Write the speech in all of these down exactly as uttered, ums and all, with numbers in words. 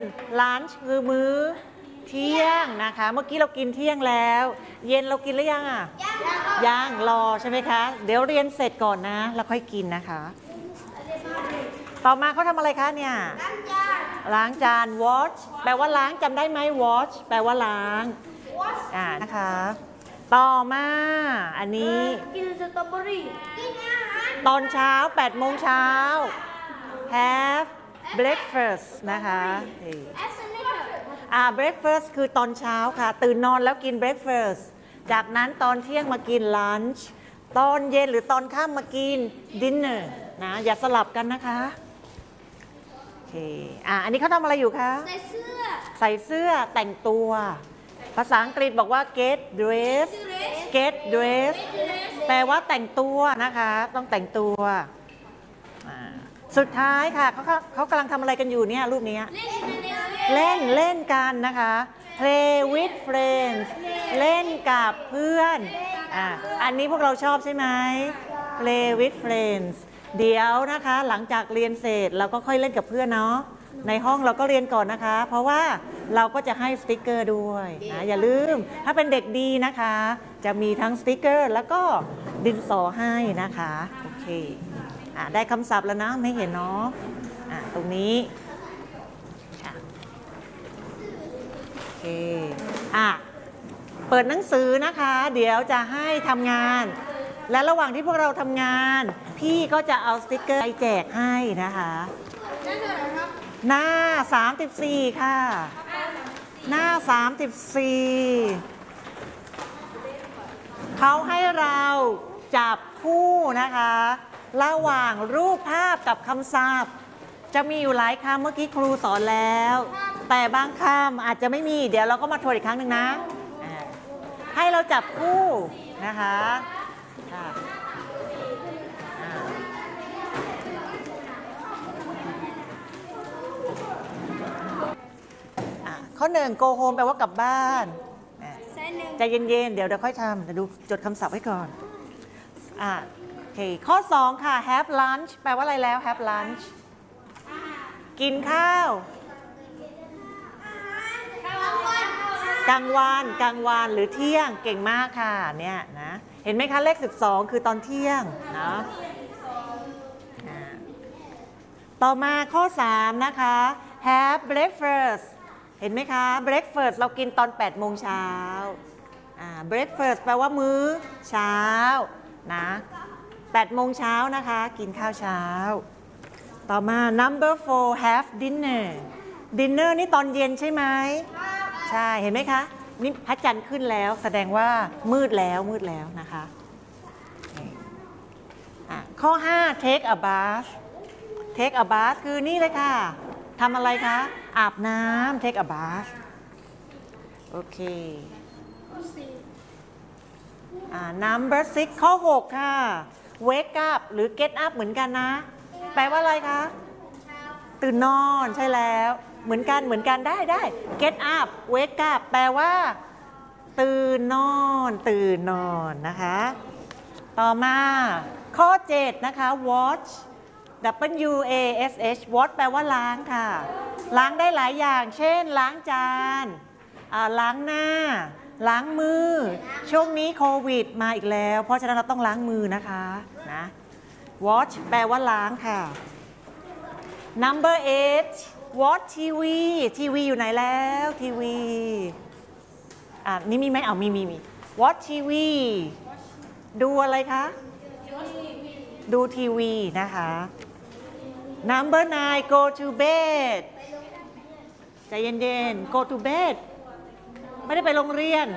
lunch คือมื้อเที่ยงนะคะเมื่อกี้เรากินเที่ยงแล้วเย็นเรากินหรือยังอ่ะยังรอใช่ไหมคะเดี๋ยวเรียนเสร็จก่อนนะแล้วค่อยกินนะคะต่อมาเขาทำอะไรคะเนี่ยล้างจาน wash แปลว่าล้างจำได้ไหม wash แปลว่าล้างอ่านะคะต่อมาอันนี้กินสตรอเบอรี่ตอนเช้าแปดโมงเช้า have breakfast นะคะอ่า breakfast คือตอนเช้าค่ะตื่นนอนแล้วกิน breakfast จากนั้นตอนเที่ยงมากิน lunch ตอนเย็นหรือตอนค่ำมากิน dinner นะอย่าสลับกันนะคะโอเคอ่าอันนี้เขาทำอะไรอยู่คะใส่เสื้อใส่เสื้อแต่งตัวภาษาอังกฤษบอกว่า get dress get dress แปลว่าแต่งตัวนะคะต้องแต่งตัวสุดท้ายค่ะเขาเขากำลังทำอะไรกันอยู่เนี่ยรูปนี้เล่นเล่นกันนะคะ play with friends เล่นกับเพื่อนอ่ะอันนี้พวกเราชอบใช่ไหม play with friends เดี๋ยวนะคะหลังจากเรียนเสร็จเราก็ค่อยเล่นกับเพื่อนเนาะในห้องเราก็เรียนก่อนนะคะเพราะว่าเราก็จะให้สติกเกอร์ด้วยนะอย่าลืมถ้าเป็นเด็กดีนะคะจะมีทั้งสติกเกอร์แล้วก็ดินสอให้นะคะโอเคอ่ะได้คำศัพท์แล้วนะไม่เห็นเนาะอ่ะตรงนี้โอเคอ่ะเปิดหนังสือนะคะเดี๋ยวจะให้ทำงานและระหว่างที่พวกเราทำงานพี่ก็จะเอาสติกเกอร์ไปแจกให้นะคะหน้าสามสิบสี่ค่ะหน้าสามสิบสี่เขาให้เราจับคู่นะคะระหว่างรูปภาพกับคำศัพท์จะมีอยู่หลายคำเมื่อกี้ครูสอนแล้วแต่บางคำอาจจะไม่มีเดี๋ยวเราก็มาทวนอีกครั้งหนึ่งนะให้เราจับคู่นะคะข้อหนึ่ง go home แปลว่ากลับบ้านใจเย็นๆเดี๋ยวเดี๋ยวค่อยทำเดี๋ยวดูจดคำศัพท์ไว้ก่อนอ่ะโอเคข้อสองค่ะ have lunch แปลว่าอะไรแล้ว have lunch กินข้าวกลางวันกลางวันหรือเที่ยงเก่งมากค่ะเนี่ยนะเห็นไหมคะเลขสิบสองคือตอนเที่ยงนะต่อมาข้อสามนะคะ have breakfast เห็นไหมคะ breakfast เรากินตอนแปดโมงเช้าอ่า breakfast แปลว่ามื้อเช้านะแปดโมงเช้านะคะกินข้าวเช้าต่อมา number four have dinner dinner นี่ตอนเย็นใช่ไหมใช่เห็นไหมคะนี่พระจันทร์ขึ้นแล้วแสดงว่ามืดแล้วมืดแล้วนะคะข้อห้า take a bath take a bath คือนี่เลยค่ะทำอะไรคะอาบน้ำ take a bath โอเคอ่า number six ข้อหกค่ะ wake up หรือ get up เหมือนกันนะแปลว่าอะไรคะตื่นนอนใช่แล้วเหมือนกันเหมือนกันได้ได้ get up wake up แปลว่าตื่นนอนตื่นนอนนะคะต่อมาข้อเจ็ดนะคะ wash w a s h wash แปลว่าล้างค่ะล้างได้หลายอย่างเช่นล้างจานล้างหน้าล้างมือช่วงนี้โควิดมาอีกแล้วเพราะฉะนั้นเราต้องล้างมือนะคะนะ wash แปลว่าล้างค่ะ number eight watch ทีวีทีวีอยู่ไหนแล้วทีวีอ่ะนี่มีไหมเอามีมีมี watch ทีวีดูอะไรคะดูทีวีนะคะ number nine go to bed ใจเย็นๆ go to bed ไม่ได้ไปโรงเรียน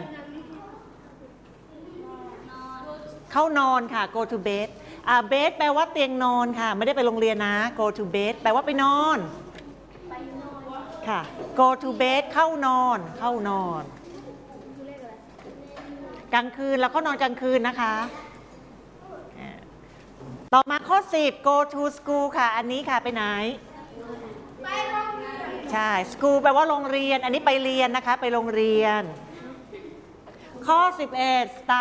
เข้านอนค่ะ go to bed อ่า bed แปลว่าเตียงนอนค่ะไม่ได้ไปโรงเรียนนะ go to bed แปลว่าไปนอนค่ะ go to bed เข้านอนเข้านอนกลางคืนแล้วก็นอนกลางคืนนะคะต่อมาข้อสิบ go to school ค่ะอันนี้ค่ะไปไหนใช่ school แปลว่าโรงเรียนอันนี้ไปเรียนนะคะไปโรงเรียนข้อสิบเอ็ด